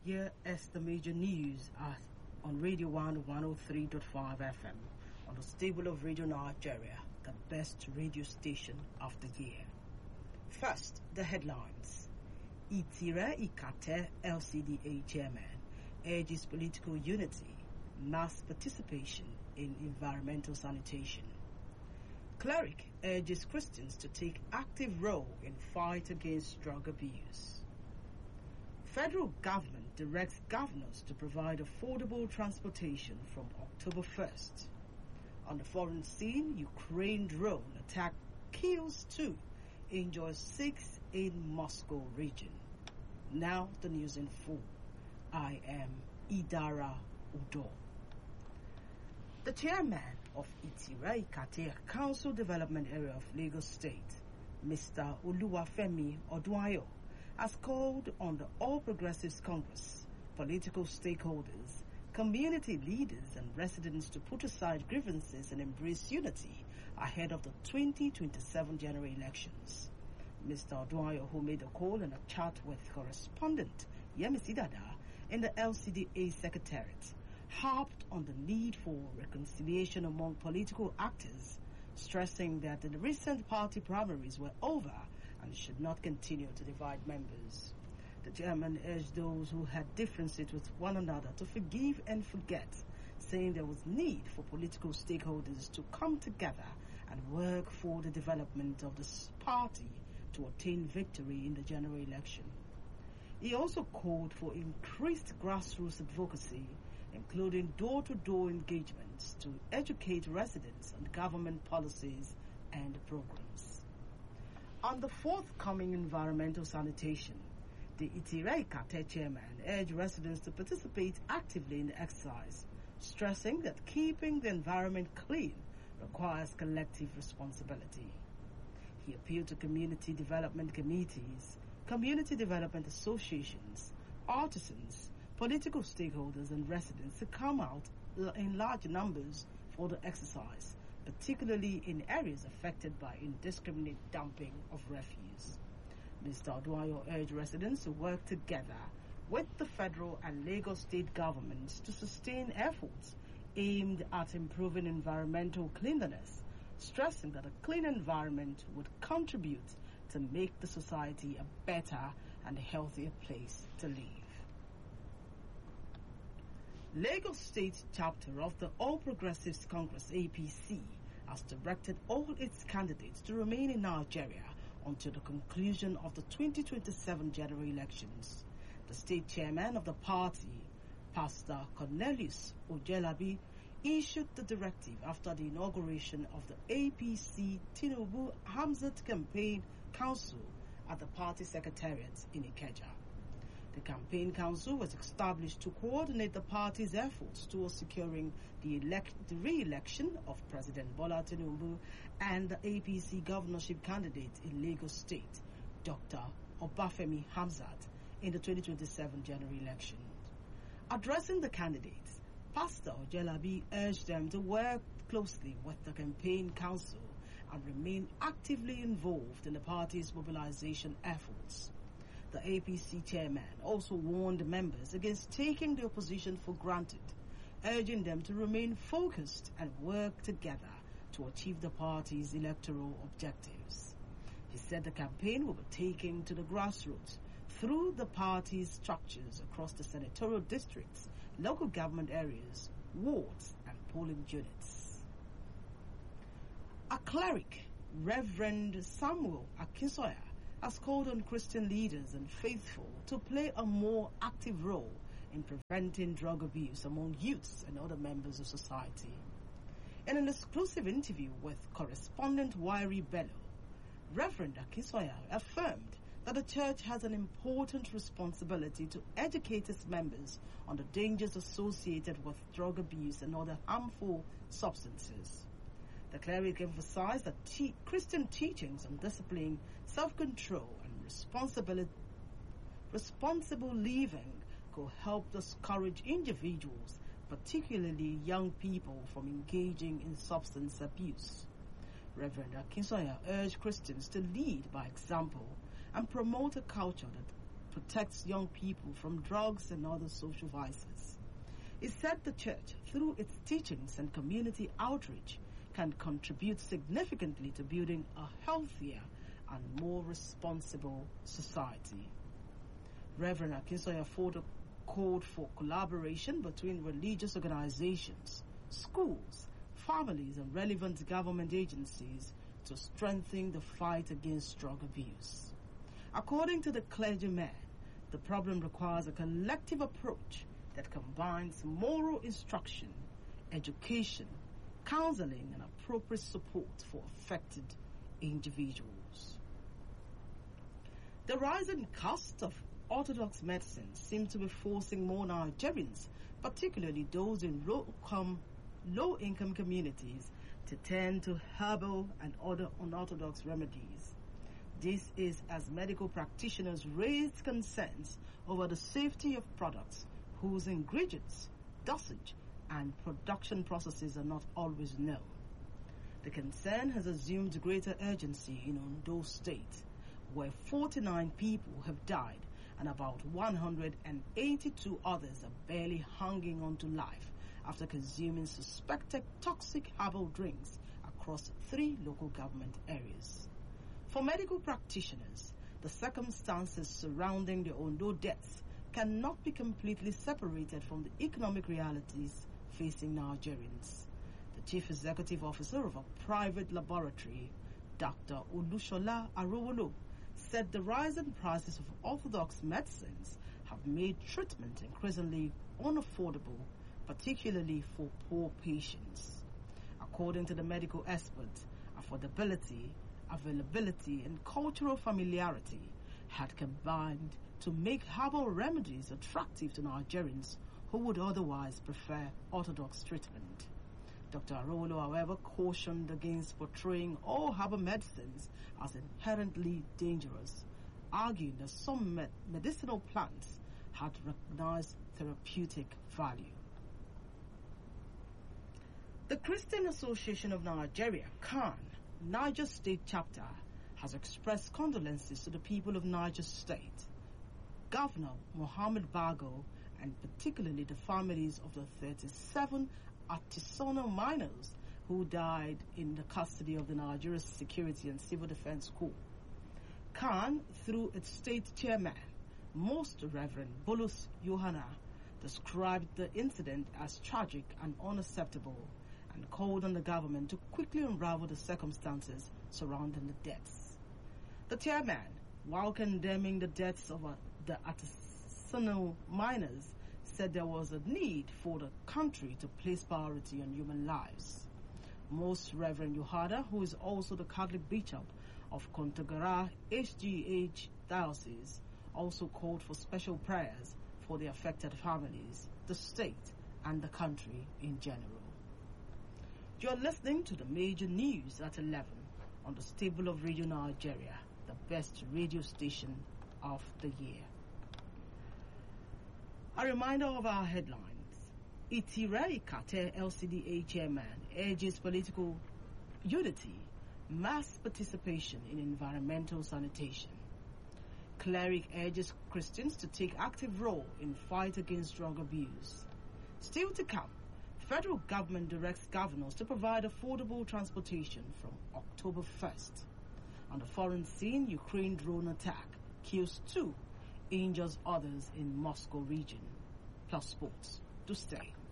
Here is the major news on Radio 103.5 FM on the stable of Radio Nigeria, the best radio station of the year. First, the headlines. Itire Ikate LCDA chairman urges political unity, mass participation in environmental sanitation. Cleric urges Christians to take active role in fight against drug abuse. Federal government directs governors to provide affordable transportation from October 1st. On the foreign scene, Ukraine drone attack kills 2, injures 6 in Moscow region. Now the news in full. I am Idara Udo. The chairman of Itire Ikate Council Development Area of Lagos State, Mr. Oluwafemi Oduayo, has called on the All Progressives Congress, political stakeholders, community leaders and residents to put aside grievances and embrace unity ahead of the 2027 general elections. Mr. Oduayo, who made the call in a chat with correspondent Yemisi Dada in the LCDA Secretariat, harped on the need for reconciliation among political actors, stressing that the recent party primaries were over and should not continue to divide members. The chairman urged those who had differences with one another to forgive and forget, saying there was need for political stakeholders to come together and work for the development of this party to attain victory in the general election. He also called for increased grassroots advocacy, including door-to-door engagements to educate residents on government policies and programs. On the forthcoming environmental sanitation, the Itire Ikate chairman urged residents to participate actively in the exercise, stressing that keeping the environment clean requires collective responsibility. He appealed to community development committees, community development associations, artisans, political stakeholders and residents to come out in large numbers for the exercise, particularly in areas affected by indiscriminate dumping of refuse. Mr. Oduayo urged residents to work together with the federal and Lagos state governments to sustain efforts aimed at improving environmental cleanliness, stressing that a clean environment would contribute to make the society a better and healthier place to live. Lagos State chapter of the All Progressives Congress APC has directed all its candidates to remain in Nigeria until the conclusion of the 2027 general elections. The state chairman of the party, Pastor Cornelius Ojelabi, issued the directive after the inauguration of the APC Tinubu Hamzat Campaign Council at the party secretariat in Ikeja. The campaign council was established to coordinate the party's efforts towards securing the re-election of President Bola Tinubu and the APC governorship candidate in Lagos State, Dr. Obafemi Hamzat, in the 2027 general election. Addressing the candidates, Pastor Ojelabi urged them to work closely with the campaign council and remain actively involved in the party's mobilization efforts. The APC chairman also warned members against taking the opposition for granted, urging them to remain focused and work together to achieve the party's electoral objectives. He said the campaign will be taken to the grassroots through the party's structures across the senatorial districts, local government areas, wards, and polling units. A cleric, Reverend Samuel Akinsoya, has called on Christian leaders and faithful to play a more active role in preventing drug abuse among youths and other members of society. In an exclusive interview with correspondent Wairi Bello, Reverend Akinsoya affirmed that the church has an important responsibility to educate its members on the dangers associated with drug abuse and other harmful substances. The cleric emphasized that Christian teachings on discipline, self-control, and responsible living could help discourage individuals, particularly young people, from engaging in substance abuse. Reverend Akinsoya urged Christians to lead by example and promote a culture that protects young people from drugs and other social vices. He said the church, through its teachings and community outreach, can contribute significantly to building a healthier and more responsible society. Reverend Akinsoya Fodo called for collaboration between religious organizations, schools, families, and relevant government agencies to strengthen the fight against drug abuse. According to the clergyman, the problem requires a collective approach that combines moral instruction, education, counseling, and appropriate support for affected individuals. The rising cost of orthodox medicine seems to be forcing more Nigerians, particularly those in low-income communities, to turn to herbal and other unorthodox remedies. This is as medical practitioners raise concerns over the safety of products whose ingredients, dosage, and production processes are not always known. The concern has assumed greater urgency in Ondo State, where 49 people have died and about 182 others are barely hanging on to life after consuming suspected toxic herbal drinks across 3 local government areas. For medical practitioners, the circumstances surrounding the Ondo deaths cannot be completely separated from the economic realities facing Nigerians. The Chief Executive Officer of a private laboratory, Dr. Olushola Arowolo, said the rising prices of orthodox medicines have made treatment increasingly unaffordable, particularly for poor patients. According to the medical expert, affordability, availability, and cultural familiarity had combined to make herbal remedies attractive to Nigerians who would otherwise prefer orthodox treatment. Dr. Arolo, however, cautioned against portraying all herbal medicines as inherently dangerous, arguing that some medicinal plants had recognized therapeutic value. The Christian Association of Nigeria, CAN, Niger State Chapter, has expressed condolences to the people of Niger State, Governor Mohammed Bago, and particularly the families of the 37 artisanal miners who died in the custody of the Nigeria Security and Civil Defense Corps. CAN, through its state chairman, Most Reverend Bulus Yohana, described the incident as tragic and unacceptable and called on the government to quickly unravel the circumstances surrounding the deaths. The chairman, while condemning the deaths of the artisanal miners, said there was a need for the country to place priority on human lives. Most Reverend Yohada, who is also the Catholic Bishop of Kontagara HGH Diocese, also called for special prayers for the affected families, the state, and the country in general. You are listening to the major news at 11 on the Stable of Radio Nigeria, the best radio station of the year. A reminder of our headlines. Itire Kate LCDA chairman urges political unity, mass participation in environmental sanitation. Cleric urges Christians to take active role in fight against drug abuse. Still to come, federal government directs governors to provide affordable transportation from October 1st. On the foreign scene, Ukraine drone attack kills 2, injures others in Moscow region. Plus sports. To stay.